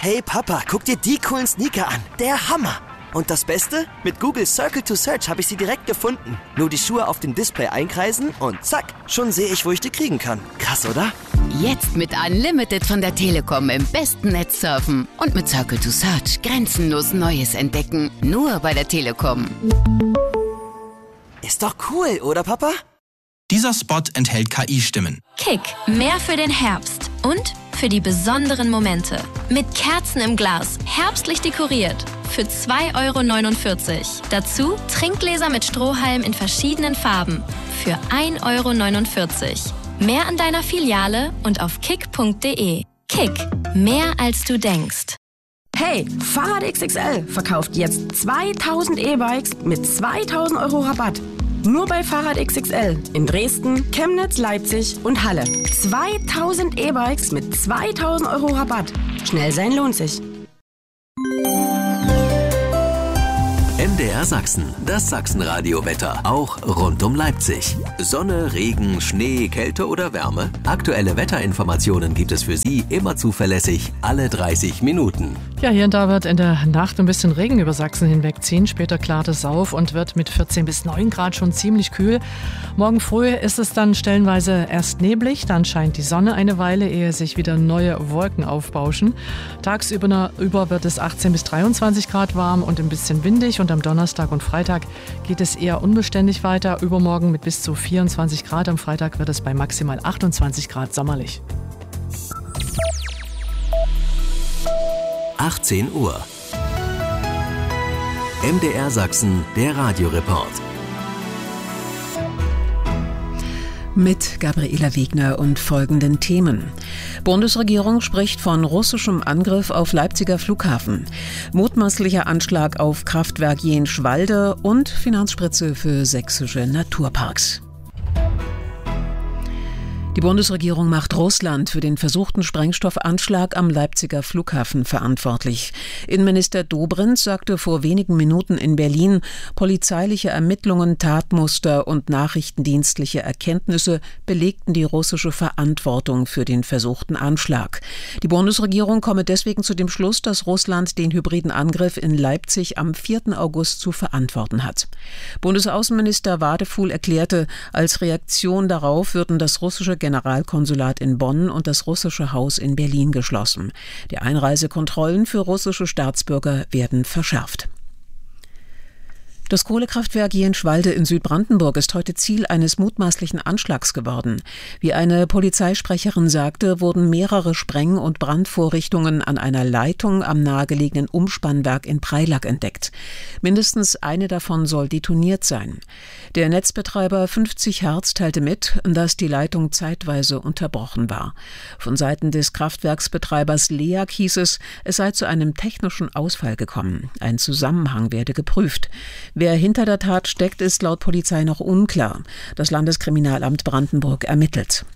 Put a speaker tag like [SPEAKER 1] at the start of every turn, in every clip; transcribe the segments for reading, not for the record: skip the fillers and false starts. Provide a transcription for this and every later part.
[SPEAKER 1] Hey Papa, guck dir die coolen Sneaker an. Der Hammer. Und das Beste? Mit Google Circle to Search habe ich sie direkt gefunden. Nur die Schuhe auf dem Display einkreisen und zack, schon sehe ich, wo ich die kriegen kann. Krass, oder?
[SPEAKER 2] Jetzt mit Unlimited von der Telekom im besten Netz surfen. Und mit Circle to Search grenzenlos Neues entdecken. Nur bei der Telekom.
[SPEAKER 1] Ist doch cool, oder Papa?
[SPEAKER 3] Dieser Spot enthält KI-Stimmen.
[SPEAKER 4] Kick, mehr für den Herbst und für die besonderen Momente. Mit Kerzen im Glas, herbstlich dekoriert. Für 2,49 €. Dazu Trinkgläser mit Strohhalm in verschiedenen Farben. Für 1,49 €. Mehr an deiner Filiale und auf kick.de. Kick, mehr als du denkst.
[SPEAKER 5] Hey, Fahrrad XXL verkauft jetzt 2000 E-Bikes mit 2000 € Rabatt. Nur bei Fahrrad XXL in Dresden, Chemnitz, Leipzig und Halle. 2000 E-Bikes mit 2000 € Rabatt. Schnell sein lohnt sich.
[SPEAKER 6] MDR Sachsen, das Sachsenradio-Wetter, auch rund um Leipzig. Sonne, Regen, Schnee, Kälte oder Wärme? Aktuelle Wetterinformationen gibt es für Sie immer zuverlässig, alle 30 Minuten.
[SPEAKER 7] Ja, hier und da wird in der Nacht ein bisschen Regen über Sachsen hinwegziehen. Später klart es auf und wird mit 14 bis 9 Grad schon ziemlich kühl. Morgen früh ist es dann stellenweise erst neblig, dann scheint die Sonne eine Weile, ehe sich wieder neue Wolken aufbauschen. Tagsüber wird es 18 bis 23 Grad warm und ein bisschen windig und am Donnerstag und Freitag geht es eher unbeständig weiter. Übermorgen mit bis zu 24 Grad, am Freitag wird es bei maximal 28 Grad sommerlich.
[SPEAKER 6] 18 Uhr. MDR Sachsen, der Radioreport.
[SPEAKER 8] Mit Gabriela Wegner und folgenden Themen. Bundesregierung spricht von russischem Angriff auf Leipziger Flughafen. Mutmaßlicher Anschlag auf Kraftwerk Jenschwalde und Finanzspritze für sächsische Naturparks. Die Bundesregierung macht Russland für den versuchten Sprengstoffanschlag am Leipziger Flughafen verantwortlich. Innenminister Dobrindt sagte vor wenigen Minuten in Berlin, polizeiliche Ermittlungen, Tatmuster und nachrichtendienstliche Erkenntnisse belegten die russische Verantwortung für den versuchten Anschlag. Die Bundesregierung komme deswegen zu dem Schluss, dass Russland den hybriden Angriff in Leipzig am 4. August zu verantworten hat. Bundesaußenminister Wadefuhl erklärte, als Reaktion darauf würden das russische Generalkonsulat in Bonn und das russische Haus in Berlin geschlossen. Die Einreisekontrollen für russische Staatsbürger werden verschärft. Das Kohlekraftwerk Jenschwalde in Südbrandenburg ist heute Ziel eines mutmaßlichen Anschlags geworden. Wie eine Polizeisprecherin sagte, wurden mehrere Spreng- und Brandvorrichtungen an einer Leitung am nahegelegenen Umspannwerk in Preilack entdeckt. Mindestens eine davon soll detoniert sein. Der Netzbetreiber 50 Hertz teilte mit, dass die Leitung zeitweise unterbrochen war. Von Seiten des Kraftwerksbetreibers LEAG hieß es, es sei zu einem technischen Ausfall gekommen. Ein Zusammenhang werde geprüft. Wer hinter der Tat steckt, ist laut Polizei noch unklar. Das Landeskriminalamt Brandenburg ermittelt.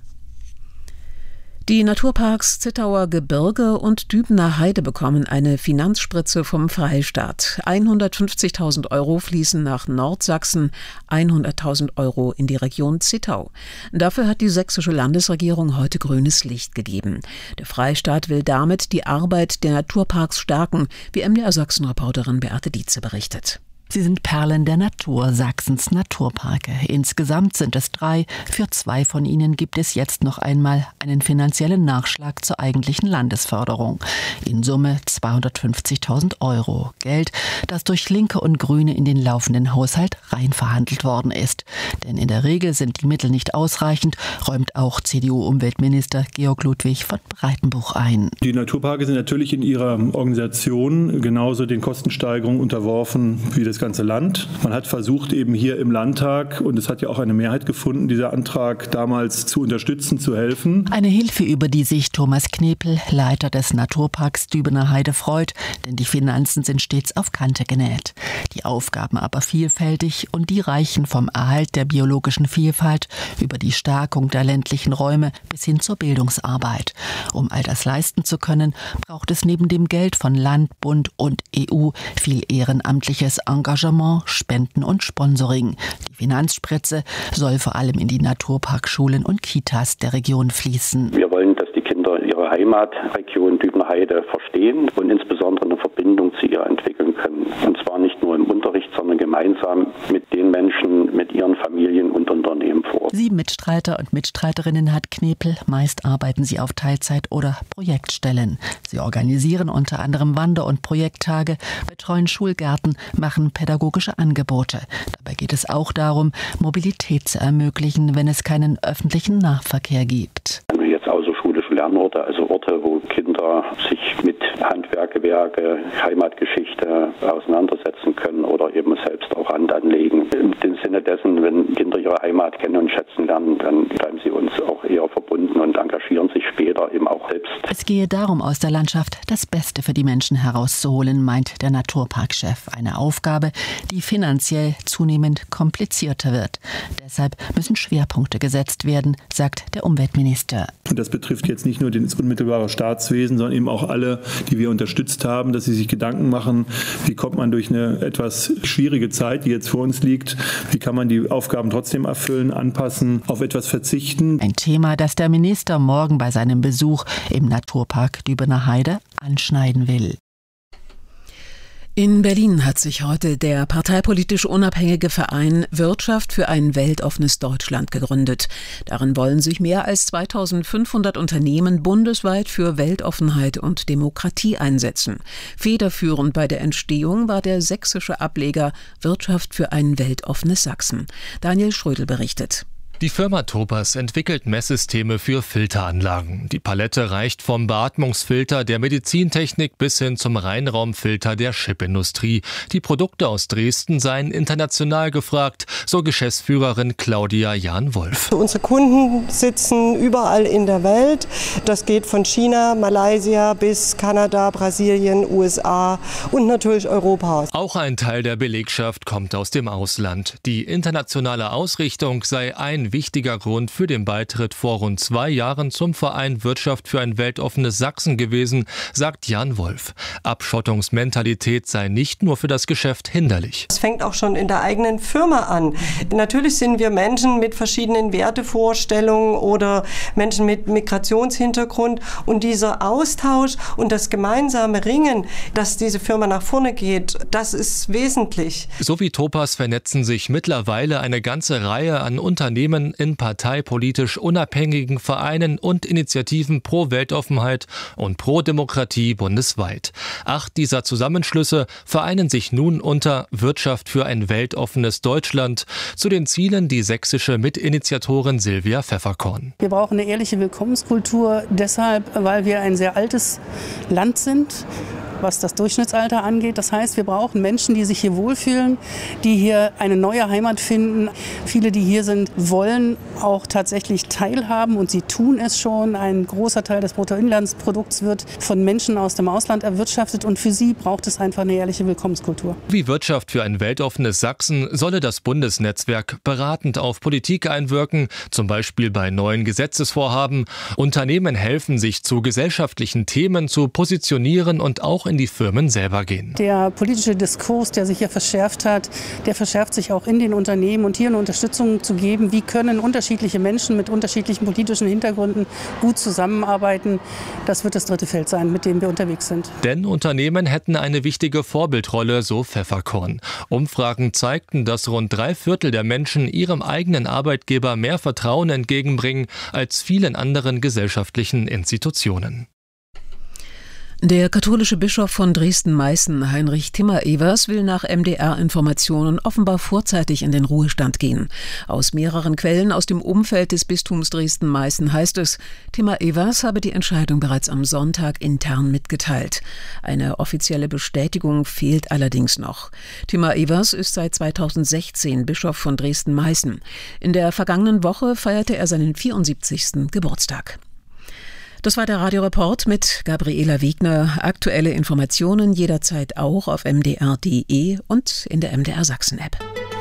[SPEAKER 8] Die Naturparks Zittauer Gebirge und Dübener Heide bekommen eine Finanzspritze vom Freistaat. 150.000 € fließen nach Nordsachsen, 100.000 € in die Region Zittau. Dafür hat die sächsische Landesregierung heute grünes Licht gegeben. Der Freistaat will damit die Arbeit der Naturparks stärken, wie MDR Sachsen-Reporterin Beate Dietze berichtet.
[SPEAKER 9] Sie sind Perlen der Natur, Sachsens Naturparke. Insgesamt sind es 3. Für 2 von ihnen gibt es jetzt noch einmal einen finanziellen Nachschlag zur eigentlichen Landesförderung. In Summe 250.000 €. Geld, das durch Linke und Grüne in den laufenden Haushalt reinverhandelt worden ist. Denn in der Regel sind die Mittel nicht ausreichend, räumt auch CDU-Umweltminister Georg Ludwig von Breitenbuch ein.
[SPEAKER 10] Die Naturparke sind natürlich in ihrer Organisation genauso den Kostensteigerungen unterworfen wie das ganze Land. Man hat versucht, eben hier im Landtag, und es hat ja auch eine Mehrheit gefunden, dieser Antrag damals zu unterstützen, zu helfen.
[SPEAKER 9] Eine Hilfe, über die sich Thomas Knepel, Leiter des Naturparks Dübener Heide, freut, denn die Finanzen sind stets auf Kante genäht. Die Aufgaben aber vielfältig und die reichen vom Erhalt der biologischen Vielfalt über die Stärkung der ländlichen Räume bis hin zur Bildungsarbeit. Um all das leisten zu können, braucht es neben dem Geld von Land, Bund und EU viel ehrenamtliches Engagement, Spenden und Sponsoring. Die Finanzspritze soll vor allem in die Naturparkschulen und Kitas der Region fließen.
[SPEAKER 11] Wir wollen, dass die Kinder Kinder ihre Heimatregion Dübener-Heide verstehen und insbesondere eine Verbindung zu ihr entwickeln können. Und zwar nicht nur im Unterricht, sondern gemeinsam mit den Menschen, mit ihren Familien und Unternehmen vor Ort.
[SPEAKER 9] 7 Mitstreiter und Mitstreiterinnen hat Knepel. Meist arbeiten sie auf Teilzeit- oder Projektstellen. Sie organisieren unter anderem Wander- und Projekttage, betreuen Schulgärten, machen pädagogische Angebote. Dabei geht es auch darum, Mobilität zu ermöglichen, wenn es keinen öffentlichen Nahverkehr gibt.
[SPEAKER 11] Jetzt außerschulische Lernorte, also Orte, wo Kinder sich mit Handwerk, Gewerke, Heimatgeschichte auseinandersetzen können oder eben selbst auch Hand anlegen. Im Sinne dessen, wenn Kinder ihre Heimat kennen und schätzen lernen, dann bleiben sie uns auch eher verbunden und engagieren sich später eben auch selbst.
[SPEAKER 9] Es gehe darum, aus der Landschaft das Beste für die Menschen herauszuholen, meint der Naturparkchef. Eine Aufgabe, die finanziell zunehmend komplizierter wird. Deshalb müssen Schwerpunkte gesetzt werden, sagt der Umweltminister.
[SPEAKER 10] Und das betrifft jetzt nicht nur das unmittelbare Staatswesen, sondern eben auch alle, die wir unterstützt haben, dass sie sich Gedanken machen, wie kommt man durch eine etwas schwierige Zeit, die jetzt vor uns liegt, wie kann man die Aufgaben trotzdem erfüllen, anpassen, auf etwas verzichten.
[SPEAKER 9] Ein Thema, das der Minister morgen bei seinem Besuch im Naturpark Dübener Heide anschneiden will.
[SPEAKER 8] In Berlin hat sich heute der parteipolitisch unabhängige Verein Wirtschaft für ein weltoffenes Deutschland gegründet. Darin wollen sich mehr als 2500 Unternehmen bundesweit für Weltoffenheit und Demokratie einsetzen. Federführend bei der Entstehung war der sächsische Ableger Wirtschaft für ein weltoffenes Sachsen. Daniel Schrödel berichtet.
[SPEAKER 12] Die Firma Topas entwickelt Messsysteme für Filteranlagen. Die Palette reicht vom Beatmungsfilter der Medizintechnik bis hin zum Reinraumfilter der Chipindustrie. Die Produkte aus Dresden seien international gefragt, so Geschäftsführerin Claudia Jahn-Wolf.
[SPEAKER 13] Unsere Kunden sitzen überall in der Welt. Das geht von China, Malaysia bis Kanada, Brasilien, USA und natürlich Europa.
[SPEAKER 12] Auch ein Teil der Belegschaft kommt aus dem Ausland. Die internationale Ausrichtung sei ein wichtiger Grund für den Beitritt vor rund 2 Jahren zum Verein Wirtschaft für ein weltoffenes Sachsen gewesen, sagt Jan Wolf. Abschottungsmentalität sei nicht nur für das Geschäft hinderlich.
[SPEAKER 13] Es fängt auch schon in der eigenen Firma an. Natürlich sind wir Menschen mit verschiedenen Wertevorstellungen oder Menschen mit Migrationshintergrund und dieser Austausch und das gemeinsame Ringen, dass diese Firma nach vorne geht, das ist wesentlich.
[SPEAKER 12] So wie Topas vernetzen sich mittlerweile eine ganze Reihe an Unternehmen in parteipolitisch unabhängigen Vereinen und Initiativen pro Weltoffenheit und pro Demokratie bundesweit. 8 dieser Zusammenschlüsse vereinen sich nun unter Wirtschaft für ein weltoffenes Deutschland zu den Zielen die sächsische Mitinitiatorin Silvia Pfefferkorn.
[SPEAKER 14] Wir brauchen eine ehrliche Willkommenskultur deshalb, weil wir ein sehr altes Land sind, was das Durchschnittsalter angeht. Das heißt, wir brauchen Menschen, die sich hier wohlfühlen, die hier eine neue Heimat finden. Viele, die hier sind, wollen auch tatsächlich teilhaben und sie tun es schon. Ein großer Teil des Bruttoinlandsprodukts wird von Menschen aus dem Ausland erwirtschaftet und für sie braucht es einfach eine ehrliche Willkommenskultur.
[SPEAKER 12] Wie Wirtschaft für ein weltoffenes Sachsen solle das Bundesnetzwerk beratend auf Politik einwirken, zum Beispiel bei neuen Gesetzesvorhaben. Unternehmen helfen, sich zu gesellschaftlichen Themen zu positionieren und auch in die Firmen selber gehen.
[SPEAKER 14] Der politische Diskurs, der sich hier verschärft hat, der verschärft sich auch in den Unternehmen und hier eine Unterstützung zu geben, wie können unterschiedliche Menschen mit unterschiedlichen politischen Hintergründen gut zusammenarbeiten, das wird das dritte Feld sein, mit dem wir unterwegs sind.
[SPEAKER 12] Denn Unternehmen hätten eine wichtige Vorbildrolle, so Pfefferkorn. Umfragen zeigten, dass rund 3/4 der Menschen ihrem eigenen Arbeitgeber mehr Vertrauen entgegenbringen als vielen anderen gesellschaftlichen Institutionen.
[SPEAKER 8] Der katholische Bischof von Dresden-Meißen, Heinrich Timmer-Evers, will nach MDR-Informationen offenbar vorzeitig in den Ruhestand gehen. Aus mehreren Quellen aus dem Umfeld des Bistums Dresden-Meißen heißt es, Timmer-Evers habe die Entscheidung bereits am Sonntag intern mitgeteilt. Eine offizielle Bestätigung fehlt allerdings noch. Timmer-Evers ist seit 2016 Bischof von Dresden-Meißen. In der vergangenen Woche feierte er seinen 74. Geburtstag. Das war der Radioreport mit Gabriela Wegner. Aktuelle Informationen jederzeit auch auf mdr.de und in der MDR Sachsen-App.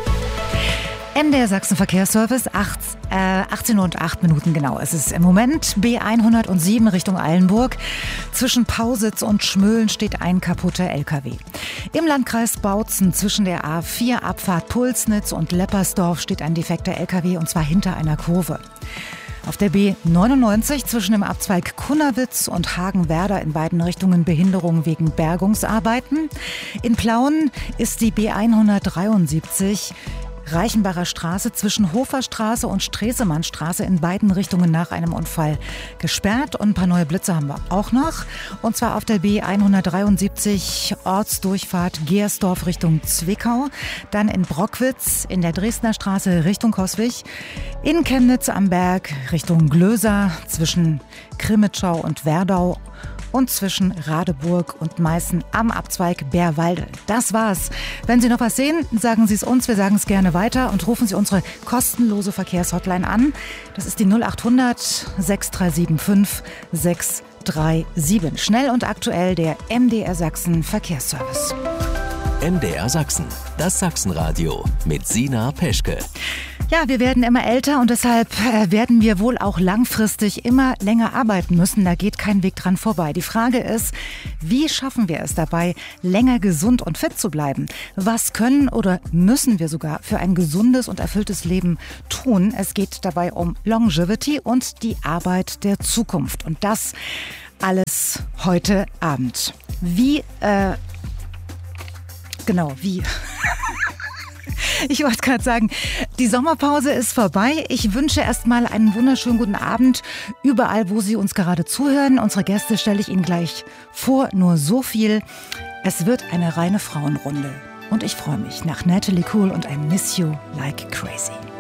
[SPEAKER 15] MDR Sachsen Verkehrsservice, 18 und 8 Minuten genau. Es ist im Moment B107 Richtung Eilenburg. Zwischen Pausitz und Schmölln steht ein kaputter LKW. Im Landkreis Bautzen zwischen der A4 Abfahrt Pulsnitz und Leppersdorf steht ein defekter LKW und zwar hinter einer Kurve. Auf der B99 zwischen dem Abzweig Kunnawitz und Hagenwerder in beiden Richtungen Behinderung wegen Bergungsarbeiten. In Plauen ist die B173 Reichenbacher Straße zwischen Hoferstraße und Stresemannstraße in beiden Richtungen nach einem Unfall gesperrt. Und ein paar neue Blitze haben wir auch noch. Und zwar auf der B173 Ortsdurchfahrt Gersdorf Richtung Zwickau. Dann in Brockwitz in der Dresdner Straße Richtung Coswig. In Chemnitz am Berg Richtung Glöser zwischen Krimitschau und Werdau. Und zwischen Radeburg und Meißen am Abzweig Bärwalde. Das war's. Wenn Sie noch was sehen, sagen Sie es uns. Wir sagen es gerne weiter und rufen Sie unsere kostenlose Verkehrshotline an. Das ist die 0800 6375 637. Schnell und aktuell der MDR Sachsen Verkehrsservice.
[SPEAKER 6] MDR Sachsen, das Sachsenradio mit Sina Peschke.
[SPEAKER 15] Ja, wir werden immer älter und deshalb werden wir wohl auch langfristig immer länger arbeiten müssen. Da geht kein Weg dran vorbei. Die Frage ist, wie schaffen wir es dabei, länger gesund und fit zu bleiben? Was können oder müssen wir sogar für ein gesundes und erfülltes Leben tun? Es geht dabei um Longevity und die Arbeit der Zukunft. Und das alles heute Abend. Wie? Ich wollte gerade sagen, die Sommerpause ist vorbei. Ich wünsche erstmal einen wunderschönen guten Abend überall, wo Sie uns gerade zuhören. Unsere Gäste stelle ich Ihnen gleich vor. Nur so viel. Es wird eine reine Frauenrunde. Und ich freue mich nach Natalie Cole und I Miss You Like Crazy.